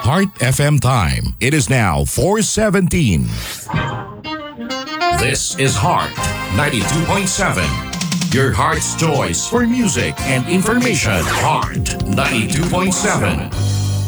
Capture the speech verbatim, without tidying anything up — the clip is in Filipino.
Heart F M time. It is now four seventeen. This is Heart ninety-two point seven. Your heart's choice for music and information. Heart ninety-two point seven.